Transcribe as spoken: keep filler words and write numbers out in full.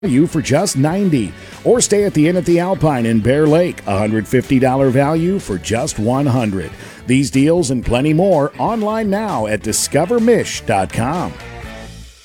value for just ninety dollars. Or stay at the Inn at the Alpine in Bear Lake, one hundred fifty dollars value for just one hundred dollars. These deals and plenty more online now at discover mish dot com.